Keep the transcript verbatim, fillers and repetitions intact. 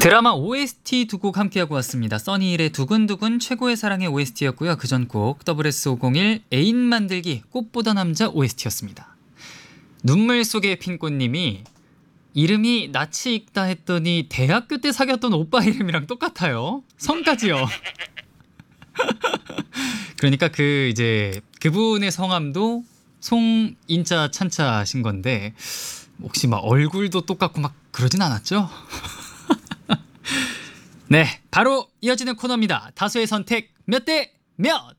드라마 오에스티 두 곡 함께하고 왔습니다. 써니힐의 두근두근 최고의 사랑의 오에스티였고요. 그전 곡 더블에스 오공일 애인 만들기 꽃보다 남자 오에스티였습니다. 눈물 속의 핀꽃님이 이름이 낯이 익다 했더니 대학교 때 사귀었던 오빠 이름이랑 똑같아요. 성까지요. 그러니까 그 이제 그분의 성함도 송인자 찬자신 건데 혹시 막 얼굴도 똑같고 막 그러진 않았죠? 네, 바로 이어지는 코너입니다. 다수의 선택 몇 대 몇?